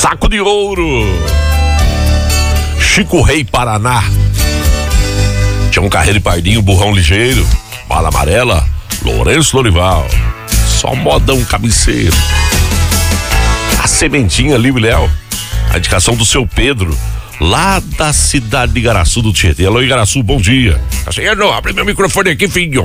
Saco de ouro. Chico Rei, Paraná. Tinha um Carreiro e Pardinho, Burrão Ligeiro, Bala Amarela, Lourenço Lorival. Só modão cabeceiro. A Sementinha, Liu e Léo. A indicação do seu Pedro, lá da cidade de Igaraçu do Tietê. Alô, Igaraçu, bom dia. Castelhano, abre meu microfone aqui, filho.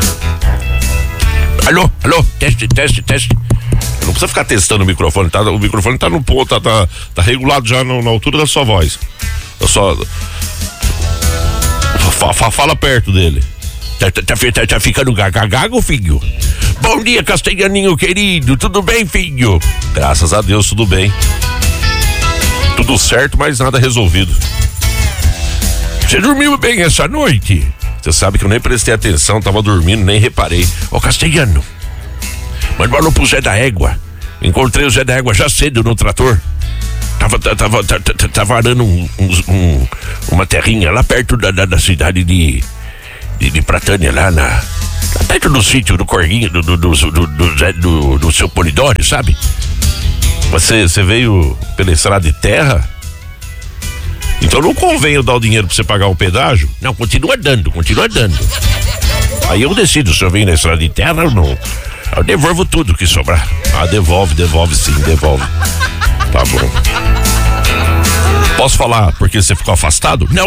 Alô, teste. Não precisa ficar testando o microfone, tá? O microfone tá no ponto, tá regulado já na altura da sua voz. Eu só... Fala perto dele. Tá ficando gago, filho? Bom dia, Castelhaninho querido, tudo bem, filho? Graças a Deus, tudo bem. Tudo certo, mas nada resolvido. Você dormiu bem essa noite? Você sabe que eu nem prestei atenção, tava dormindo, nem reparei. Ô, Castelhano, manda um alô pro Zé da Égua. Encontrei o Zé da Égua já cedo no trator. Tava arando uma terrinha lá perto da cidade de Pratânia, lá perto do sítio do Corguinho, do seu Polidório, sabe? Você veio pela estrada de terra? Então não convém eu dar o dinheiro pra você pagar o pedágio? Não, continua dando. Aí eu decido se eu venho na estrada de terra ou não. Eu devolvo tudo que sobrar. Ah, devolve sim. Tá bom. Posso falar porque você ficou afastado? Não,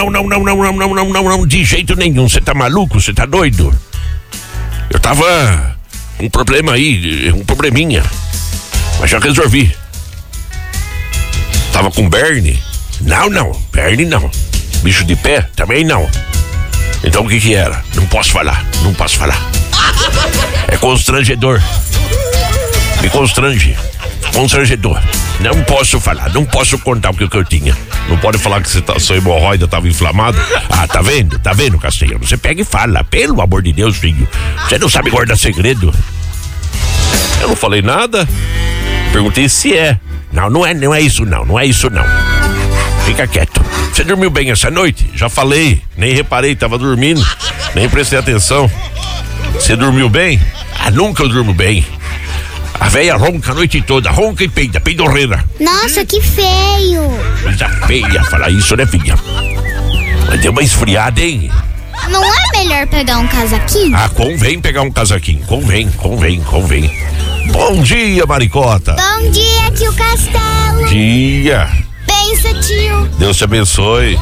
de jeito nenhum. Você tá maluco? Você tá doido? Eu tava com um problema aí, um probleminha. Mas já resolvi. Tava com Berne? Não, Berne não. Bicho de pé? Também não. Então o que era? Não posso falar. É constrangedor. Me constrange. Constrangedor. Não posso falar, não posso contar o que eu tinha. Não pode falar que sua hemorroida estava inflamada. Ah, tá vendo, Castelhano? Você pega e fala, pelo amor de Deus, filho. Você não sabe guardar segredo. Eu não falei nada. Perguntei se é. Não é isso não. Fica quieto. Você dormiu bem essa noite? Já falei, nem reparei, tava dormindo. Nem prestei atenção. Você dormiu bem? Ah, nunca eu durmo bem. A véia ronca a noite toda, ronca e peida, peidorreira. Nossa, que feio. Coisa feia falar isso, né, filha? Mas deu uma esfriada, hein? Não é melhor pegar um casaquinho? Ah, convém pegar um casaquinho, convém. Bom dia, Maricota. Bom dia, tio Castelo. Dia. Pensa, tio. Deus te abençoe.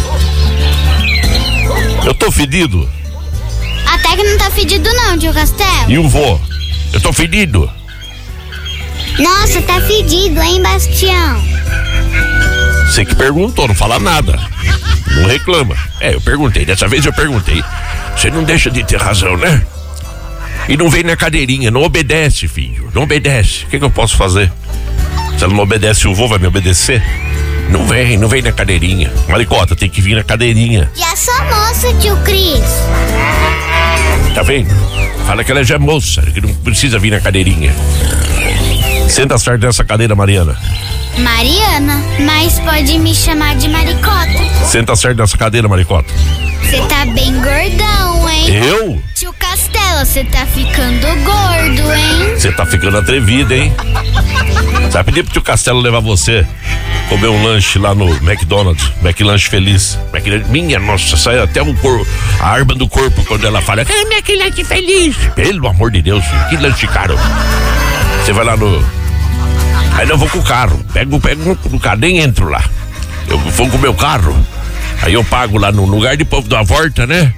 Eu tô fedido? Até que não tá fedido não, tio Castelo. E o vô? Eu tô fedido? Nossa, tá fedido, hein, Bastião? Você que perguntou, não fala nada. Não reclama. Eu perguntei, dessa vez eu perguntei. Você não deixa de ter razão, né? E não vem na cadeirinha, não obedece, filho. Não obedece. O que eu posso fazer? Se ela não obedece, o vô vai me obedecer? Não vem na cadeirinha. Maricota, tem que vir na cadeirinha. Já sou moça, tio Cris. Tá vendo? Fala que ela já é moça, que não precisa vir na cadeirinha. Senta certo nessa cadeira, Mariana. Mariana, mas pode me chamar de Maricota. Senta certo nessa cadeira, Maricota. Você tá bem gordão, hein? Eu? Tio Castelo, você tá ficando gordo, hein? Você tá ficando atrevido, hein? Você vai pedir pro tio Castelo levar você comer um lanche lá no McDonald's, McLanche Feliz. Minha nossa, sai até a arma do corpo quando ela fala McLanche Feliz. Pelo amor de Deus, que lanche caro. Você vai lá no... Aí eu vou com o carro, pego no carro, nem entro lá. Eu vou com o meu carro. Aí eu pago lá no lugar de povo dar a volta, né?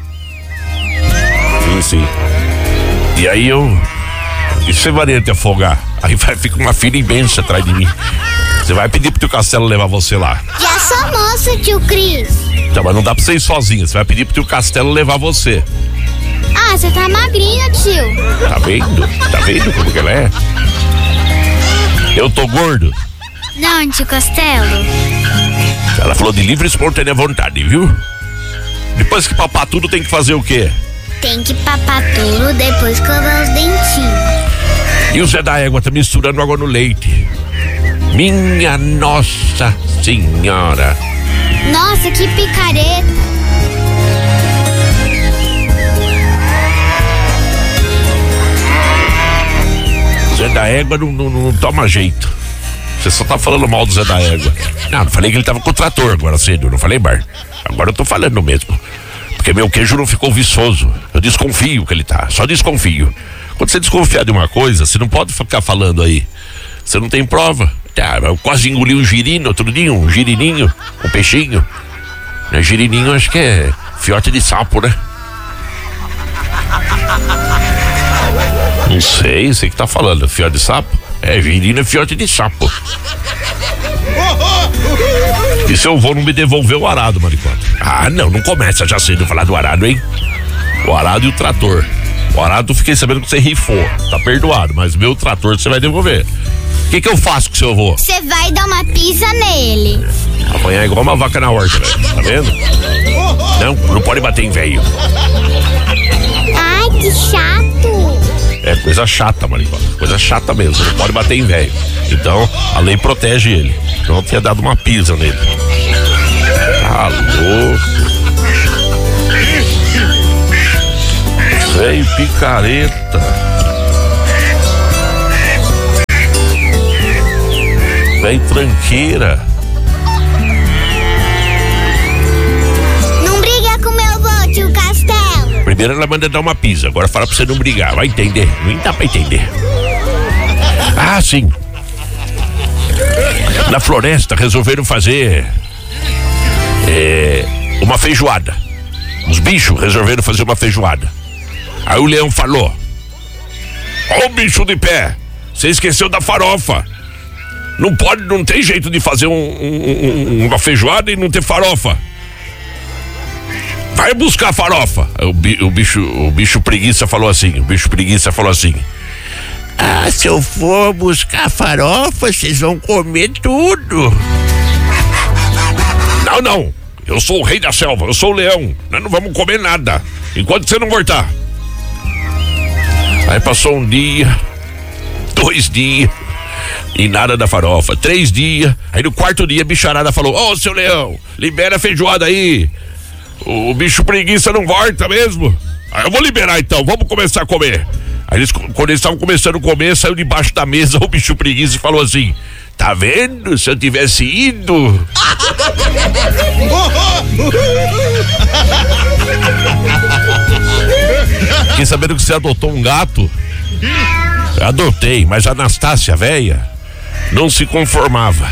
Sim. E aí e se Maria te afogar? Aí fica uma fila imensa atrás de mim. Você vai pedir pro tio Castelo levar você lá. Já sou moça, tio Cris. Tá, mas não dá pra você ir sozinha. Você vai pedir pro tio Castelo levar você. Ah, você tá magrinho, tio. Tá vendo como que ela é? Eu tô gordo? Não, tio Castelo. Ela falou de livre e espontânea vontade, viu? Depois que papar tudo, tem que fazer o quê? Tem que papar tudo, depois escovar os dentinhos. E o Zé da Égua tá misturando água no leite. Minha Nossa Senhora. Nossa, que picareta. Zé da Égua não toma jeito. Você só tá falando mal do Zé da Égua. Não falei que ele tava com o trator agora cedo, não falei, Bar. Agora eu tô falando mesmo. Porque meu queijo não ficou viçoso. Eu desconfio que ele tá, só desconfio. Quando você desconfiar de uma coisa, você não pode ficar falando aí. Você não tem prova. Eu quase engoli um girino outro dia, um girininho, um peixinho. Girininho acho que é fiote de sapo, né? Não sei, você que tá falando, fiote de sapo? Girino é fiote de sapo. E seu avô não me devolveu o arado, Maricota? Não começa já cedo falar do arado, hein? O arado e o trator. O arado, fiquei sabendo que você rifou. Tá perdoado, mas meu trator você vai devolver. O que eu faço com o seu avô? Você vai dar uma pisa nele. Apanhar igual uma vaca na horta, velho. Tá vendo? Não pode bater em velho. Ai, que chato. É coisa chata, Maricota. Coisa chata mesmo. Não pode bater em velho. Então, a lei protege ele. Então, eu tinha dado uma pisa nele. Tá louco. Velho picareta. Velho tranqueira. Não briga com meu avô, tio Castelo. Primeiro ela manda dar uma pisa, agora fala pra você não brigar, vai entender, não dá pra entender. Sim. Na floresta resolveram fazer uma feijoada. Os bichos resolveram fazer uma feijoada. Aí o leão falou: ó o bicho de pé, você esqueceu da farofa. Não tem jeito de fazer uma feijoada e não ter farofa. Vai buscar a farofa. O bicho preguiça falou assim. Se eu for buscar farofa, vocês vão comer tudo. Não. Eu sou o rei da selva, eu sou o leão. Nós não vamos comer nada enquanto você não voltar. Aí passou um dia, 2 dias e nada da farofa, 3 dias. Aí no 4º dia a bicharada falou: ô, seu leão, libera a feijoada aí. O bicho preguiça não volta mesmo. Aí eu vou liberar então, vamos começar a comer. Aí quando eles estavam começando a comer, saiu debaixo da mesa o bicho preguiça e falou assim: tá vendo? Se eu tivesse ido. Fiquei sabendo que você adotou um gato. Eu adotei, mas a Anastácia, véia, não se conformava.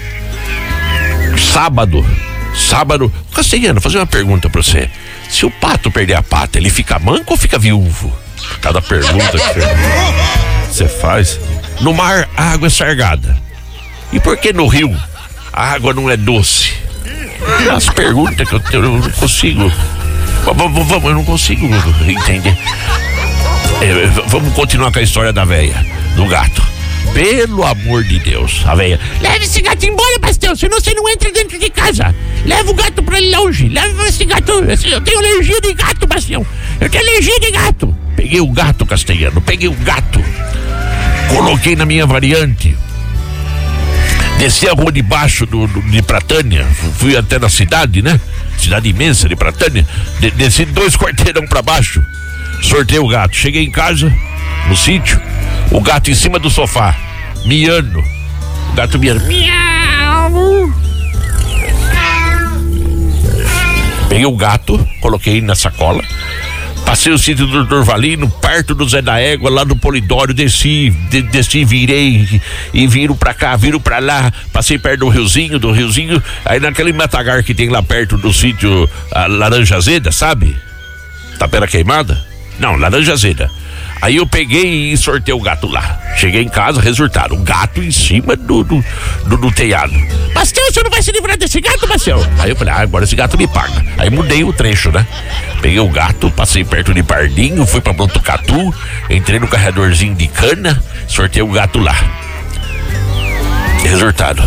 Sábado, Castelhano, fazer uma pergunta pra você. Se o pato perder a pata, ele fica manco ou fica viúvo? Cada pergunta que você faz. No mar, a água é sargada. E por que no rio a água não é doce? As perguntas que eu não consigo. Eu não consigo entender. Vamos continuar com a história da véia, do gato. Pelo amor de Deus, a véia: leve esse gato embora, Bastião, senão você não entra dentro de casa. Leva o gato pra ele longe. Leva esse gato. Eu tenho alergia de gato, Bastião. Eu tenho alergia de gato. Peguei o gato, Castelhano. Coloquei na minha variante. Desci a rua de baixo de Pratânia. Fui até na cidade, né? Cidade imensa de Pratânia. Desci 2 quarteirão pra baixo. Sortei o gato. Cheguei em casa, no sítio. O gato em cima do sofá, miando. O gato miando. Miau. Peguei o gato, coloquei na sacola. Passei o sítio do Dorvalino, perto do Zé da Égua, lá no Polidório. Desci, virei e viro pra cá, viro pra lá. Passei perto do riozinho. Aí naquele matagar que tem lá perto do sítio, a Laranja Azeda, sabe? Tapera Queimada? Não, Laranja Azeda. Aí eu peguei e sortei o gato lá. Cheguei em casa, resultado: o gato em cima do telhado. Bastião, você não vai se livrar desse gato, Bastião? Aí eu falei: agora esse gato me paga. Aí mudei o trecho, né? Peguei o gato, passei perto de Pardinho, fui pra Botucatu, entrei no carregadorzinho de cana, sortei o gato lá. Resultado: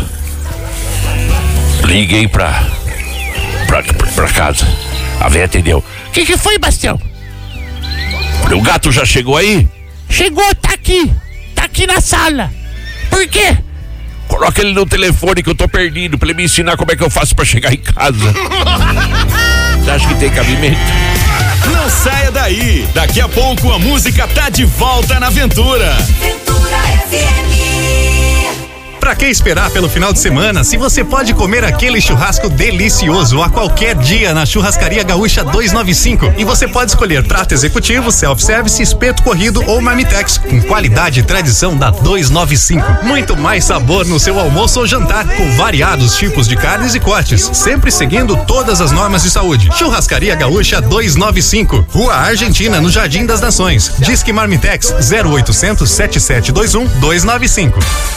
liguei pra casa. A véia atendeu: o que foi, Bastião? O gato já chegou aí? Chegou, tá aqui na sala. Por quê? Coloca ele no telefone que eu tô perdido, pra ele me ensinar como é que eu faço pra chegar em casa. Você acha que tem cabimento? Não saia daí, daqui a pouco a música tá de volta na Aventura. Aventura FM. Pra que esperar pelo final de semana se você pode comer aquele churrasco delicioso a qualquer dia na Churrascaria Gaúcha 295? E você pode escolher prato executivo, self-service, espeto corrido ou marmitex, com qualidade e tradição da 295. Muito mais sabor no seu almoço ou jantar, com variados tipos de carnes e cortes, sempre seguindo todas as normas de saúde. Churrascaria Gaúcha 295, Rua Argentina, no Jardim das Nações. Disque Marmitex 0800 7721 295.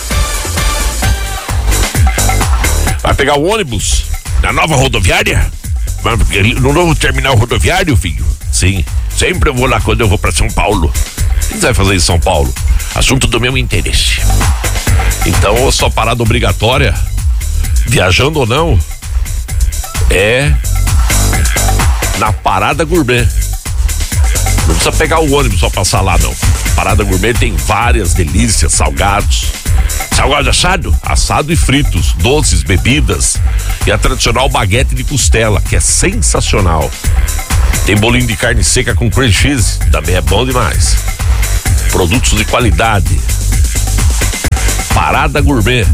Vai pegar o ônibus na nova rodoviária? No novo terminal rodoviário, filho? Sim, sempre eu vou lá quando eu vou pra São Paulo. O que você vai fazer em São Paulo? Assunto do meu interesse. Então, a sua parada obrigatória, viajando ou não, é na Parada Gourmet. Não precisa pegar o ônibus só passar lá, não. Parada Gourmet tem várias delícias, salgados assado e fritos, doces, bebidas e a tradicional baguete de costela, que é sensacional. Tem bolinho de carne seca com cream cheese, também é bom demais. Produtos de qualidade. Parada Gourmet.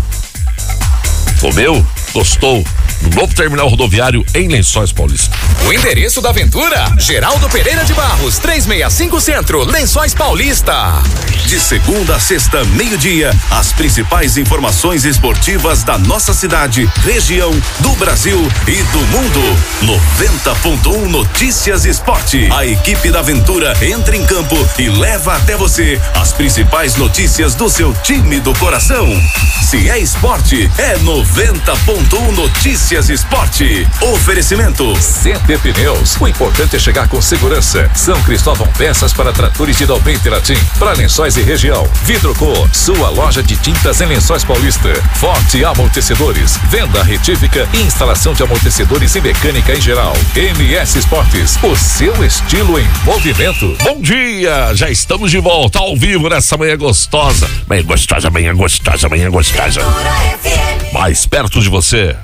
Comeu? Gostou? No novo terminal rodoviário em Lençóis Paulista. O endereço da aventura: Geraldo Pereira de Barros, 365 Centro, Lençóis Paulista. De segunda a sexta, meio-dia, as principais informações esportivas da nossa cidade, região, do Brasil e do mundo. 90.1 Notícias Esporte. A equipe da aventura entra em campo e leva até você as principais notícias do seu time do coração. Se é esporte, é 90.1 Notícias Esporte. Oferecimento CT Pneus. O importante é chegar com segurança. São Cristóvão, peças para tratores de Dalben Teratim, para Lençóis e região. Vidroco, sua loja de tintas em Lençóis Paulista. Forte Amortecedores, venda retífica e instalação de amortecedores e mecânica em geral. MS Esportes, o seu estilo em movimento. Bom dia, já estamos de volta ao vivo nessa manhã gostosa. Manhã gostosa, manhã gostosa, manhã gostosa. Mais perto de você.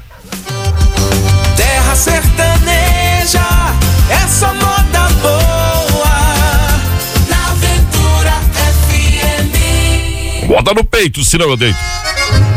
Terra sertaneja, essa moda boa, na Aventura FM. Moda no peito, senão eu deito.